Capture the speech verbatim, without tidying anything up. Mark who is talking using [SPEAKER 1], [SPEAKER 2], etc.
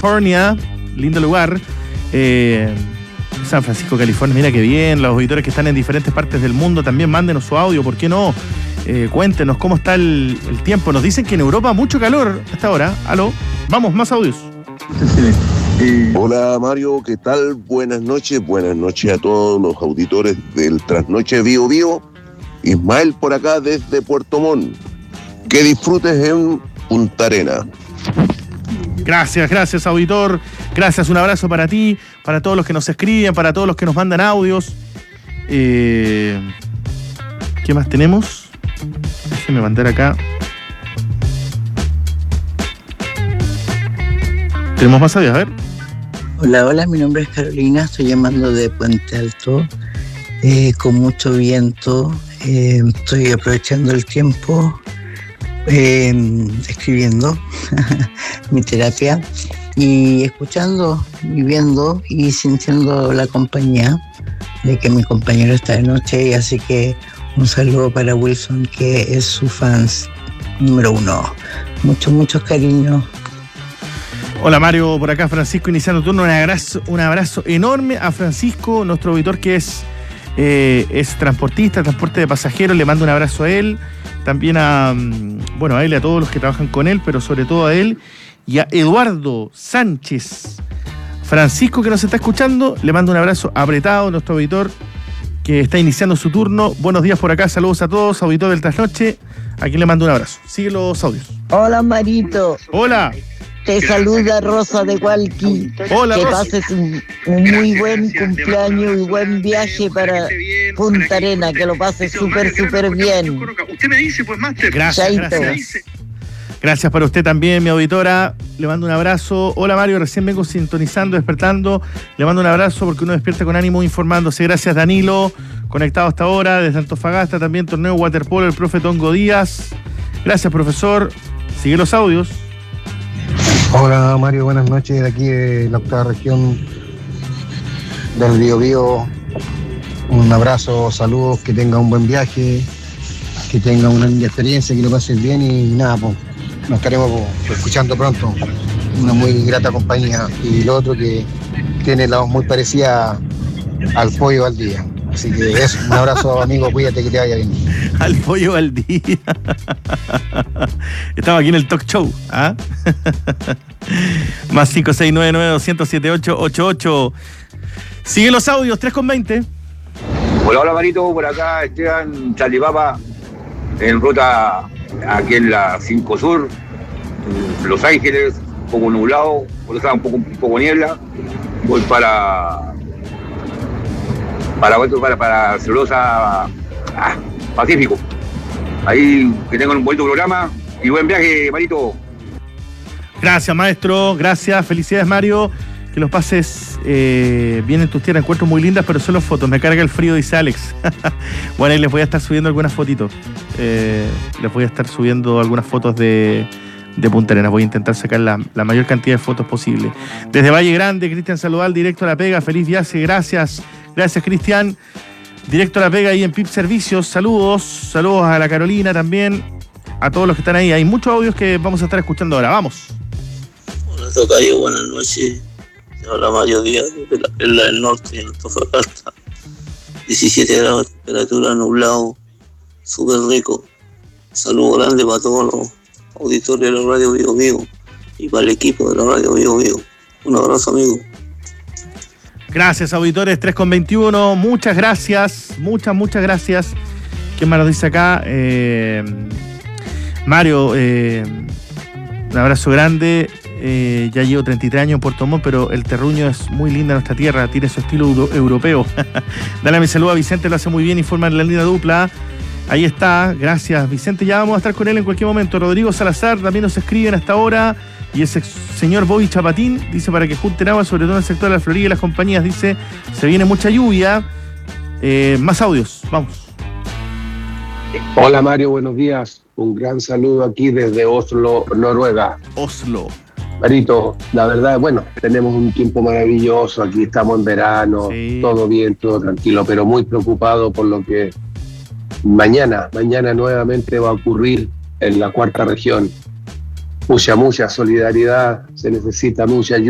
[SPEAKER 1] California, lindo lugar. Eh, San Francisco, California, mira qué bien. Los auditores que están en diferentes partes del mundo también mándenos su audio, ¿por qué no? Eh, cuéntenos cómo está el, el tiempo. Nos dicen que en Europa mucho calor hasta ahora. Aló, vamos, más audios.
[SPEAKER 2] Hola Mario, ¿qué tal? Buenas noches, buenas noches a todos los auditores del Trasnoche Bio Bio. Ismael por acá desde Puerto Montt. Que disfrutes en Punta Arena.
[SPEAKER 1] Gracias, gracias auditor. Gracias, un abrazo para ti, para todos los que nos escriben, para todos los que nos mandan audios. Eh, ¿Qué más tenemos? Déjenme mandar acá. Tenemos más audios, a ver.
[SPEAKER 3] Hola, hola, mi nombre es Carolina, estoy llamando de Puente Alto, eh, con mucho viento, eh, estoy aprovechando el tiempo, eh, escribiendo mi terapia y escuchando, viviendo y sintiendo la compañía de que mi compañero está de noche, y así que un saludo para Wilson, que es su fans número uno. Muchos, muchos cariños.
[SPEAKER 1] Hola Mario, por acá Francisco iniciando turno. Un abrazo, un abrazo enorme a Francisco, nuestro auditor que es, eh, es transportista, transporte de pasajeros. Le mando un abrazo a él, también a, bueno, a él y a todos los que trabajan con él, pero sobre todo a él y a Eduardo Sánchez. Francisco, que nos está escuchando, le mando un abrazo apretado a nuestro auditor que está iniciando su turno. Buenos días por acá, saludos a todos, auditor del Trasnoche. Aquí le mando un abrazo. Sigue los audios.
[SPEAKER 4] Hola Marito.
[SPEAKER 1] Hola.
[SPEAKER 4] Te saluda Rosa de Hualqui.
[SPEAKER 1] Hola,
[SPEAKER 4] que
[SPEAKER 1] Rosa.
[SPEAKER 4] pases un, un muy buen cumpleaños y buen viaje para Punta Arena, que lo pases súper, súper bien.
[SPEAKER 5] Usted me dice, pues, Master.
[SPEAKER 1] Gracias, gracias. Gracias para usted también, mi auditora. Le mando un abrazo. Hola Mario, recién vengo sintonizando, despertando. Le mando un abrazo porque uno despierta con ánimo informándose. Gracias Danilo, conectado hasta ahora desde Antofagasta, también torneo waterpolo, el profe Tongo Díaz. Gracias profesor. Sigue los audios.
[SPEAKER 6] Hola Mario, buenas noches, de aquí de la octava región del Bío Bío. Un abrazo, saludos, que tenga un buen viaje, que tenga una linda experiencia, que lo pases bien y nada, pues nos estaremos pues, escuchando pronto. Una muy grata compañía. Y lo otro que tiene la voz muy parecida al Pollo al Día. Así que eso, un abrazo amigo, cuídate, que te vaya bien.
[SPEAKER 1] Al Pollo al Día. Estamos aquí en el talk show, ¿ah? Más cinco seis nueve nueve dos cero siete ocho ocho ocho. Siguen los audios, tres con veinte.
[SPEAKER 7] Hola, hola Marito, por acá Esteban Chalipapa, en ruta aquí en la cinco Sur, Los Ángeles, un poco nublado, por eso un poco, un poco niebla. Voy para para para, para Celulosa ah, Pacífico. Ahí que tengan un buen programa y buen viaje, Marito.
[SPEAKER 1] Gracias, maestro, gracias, felicidades, Mario. Que los pases eh, bien en tus tierras. Encuentro muy lindas, pero solo fotos. Me carga el frío, dice Alex. Bueno, ahí les voy a estar subiendo algunas fotitos. Eh, les voy a estar subiendo algunas fotos de, de Punta Arenas. Voy a intentar sacar la, la mayor cantidad de fotos posible. Desde Valle Grande, Cristian Saludal, directo a La Pega. Feliz viaje, gracias. Gracias, Cristian. Directo a La Pega ahí en P I P Servicios. Saludos. Saludos a la Carolina también. A todos los que están ahí. Hay muchos audios que vamos a estar escuchando ahora. Vamos.
[SPEAKER 8] Hola, tocayo, buenas noches. Habla Mario Díaz de la Perla del Norte, en Antofagasta. diecisiete grados de temperatura, nublado, súper rico. Saludo grande para todos los auditores de la Radio Bío Bío y para el equipo de la Radio Bío Bío. Un abrazo, amigo.
[SPEAKER 1] Gracias, auditores, tres con veintiuno. Muchas gracias, muchas, muchas gracias. ¿Quién más nos dice acá? Eh, Mario, eh, un abrazo grande. Eh, ya llevo treinta y tres años en Puerto Montt, pero el terruño es muy linda nuestra tierra, tiene su estilo euro- europeo. Dale mi saludo a Vicente, lo hace muy bien, informa en la línea dupla. Ahí está, gracias Vicente, ya vamos a estar con él en cualquier momento. Rodrigo Salazar también nos escriben hasta ahora. Y el señor Bobby Chapatín dice para que junten agua, sobre todo en el sector de la Florida y las compañías. Dice, se viene mucha lluvia. Eh, más audios, vamos.
[SPEAKER 9] Hola Mario, buenos días. Un gran saludo aquí desde Oslo, Noruega.
[SPEAKER 1] Oslo.
[SPEAKER 9] Marito, la verdad, bueno, tenemos un tiempo maravilloso, aquí estamos en verano, sí. Todo bien, todo tranquilo, pero muy preocupado por lo que mañana, mañana nuevamente va a ocurrir en la cuarta región. Mucha, mucha solidaridad, se necesita mucha ayuda.